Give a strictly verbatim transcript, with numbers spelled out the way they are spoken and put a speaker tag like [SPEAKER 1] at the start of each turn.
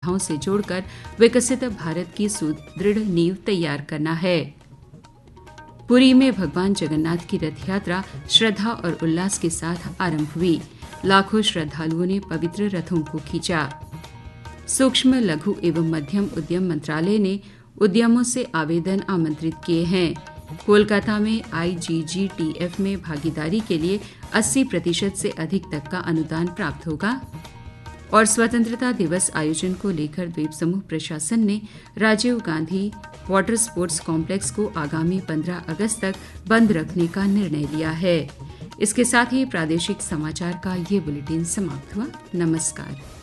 [SPEAKER 1] सुविधाओं से जोड़कर विकसित भारत की सुदृढ़ नींव तैयार करना है। पुरी में भगवान जगन्नाथ की रथ यात्रा श्रद्धा और उल्लास के साथ आरंभ हुई। लाखों श्रद्धालुओं ने पवित्र रथों को खींचा। सूक्ष्म, लघु एवं मध्यम उद्यम मंत्रालय ने उद्यमों से आवेदन आमंत्रित किए हैं। कोलकाता में आई जी जी टी एफ में भागीदारी के लिए अस्सी प्रतिशत से अधिक तक का अनुदान प्राप्त होगा। और स्वतंत्रता दिवस आयोजन को लेकर द्वीप समूह प्रशासन ने Rajiv Gandhi water sports complex को आगामी पंद्रह अगस्त तक बंद रखने का निर्णय लिया है। इसके साथ ही प्रादेशिक समाचार का ये बुलेटिन समाप्त हुआ। नमस्कार।